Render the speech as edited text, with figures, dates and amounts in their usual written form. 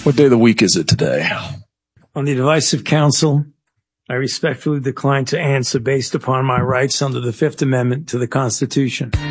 What day of the week is it today? On the advice of counsel, I respectfully decline to answer based upon my rights under the Fifth Amendment to the Constitution.